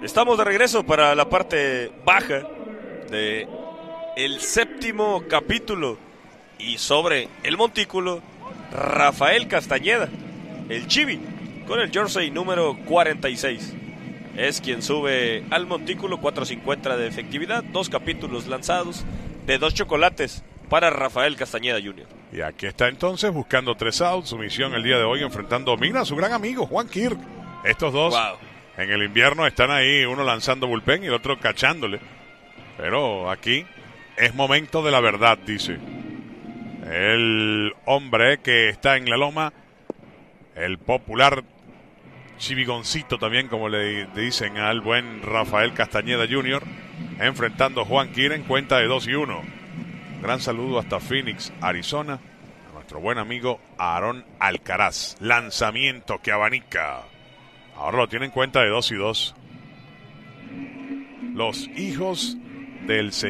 Estamos de regreso para la parte baja de el séptimo capítulo. Y sobre el montículo, Rafael Castañeda, el Chibi, con el jersey número 46. Es quien sube al montículo, 450 de efectividad, 2 capítulos lanzados, de 2 chocolates para Rafael Castañeda Jr. Y aquí está entonces buscando 3 outs, su misión el día de hoy enfrentando a su gran amigo Juan Kirk. Estos dos en el invierno están ahí, uno lanzando bullpen y el otro cachándole. Pero aquí es momento de la verdad, dice el hombre que está en la loma, el popular Chivigoncito también, como le dicen al buen Rafael Castañeda Jr., enfrentando a Juan Kirk en cuenta de 2-1. Gran saludo hasta Phoenix, Arizona, a nuestro buen amigo Aarón Alcaraz. Lanzamiento que abanica. Ahora lo tiene en cuenta de 2-2. Los hijos del señor